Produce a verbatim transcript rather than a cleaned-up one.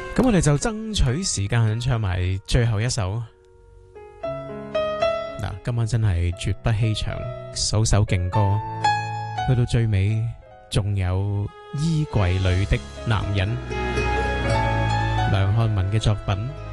咁我哋就爭取時間唱埋最後一首。嗱，今晚真係絕不欺場，首首勁歌，去到最尾仲有衣櫃裏的男人，梁漢文嘅作品。